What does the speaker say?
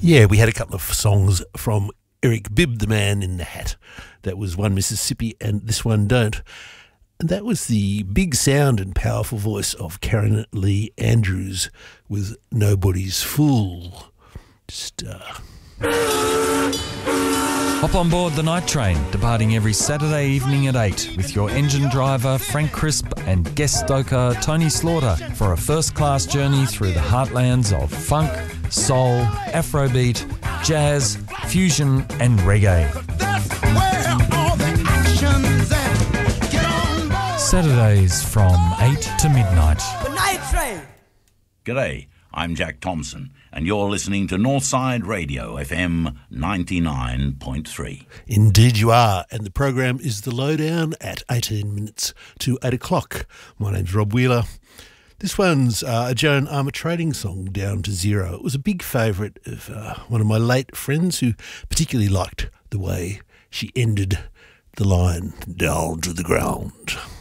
Yeah, we had a couple of songs from Eric Bibb, the Man in the Hat. That was One Mississippi and This One Don't. And that was the big sound and powerful voice of Karen Lee Andrews with Nobody's Fool. Just, Hop on board the night train, departing every Saturday evening at 8 with your engine driver Frank Crisp and guest stoker Tony Slaughter for a first-class journey through the heartlands of funk, soul, afrobeat, jazz, fusion and reggae. That's where all the action's at. Get on board. Saturdays from 8 to midnight. The night train. G'day, I'm Jack Thompson, and you're listening to Northside Radio, FM 99.3. Indeed you are, and the program is The Lowdown at 18 minutes to 8 o'clock. My name's Rob Wheeler. This one's a Joan Armatrading song, Down to Zero. It was a big favourite of one of my late friends who particularly liked the way she ended the line, down to the ground.